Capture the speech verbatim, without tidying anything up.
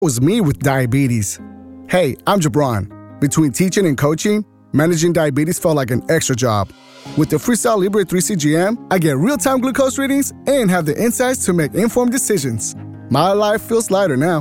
was me with diabetes. Hey, I'm Jabron. Between teaching and coaching, managing diabetes felt like an extra job. With the Freestyle Libre three C G M, I get real-time glucose readings and have the insights to make informed decisions. My life feels lighter now.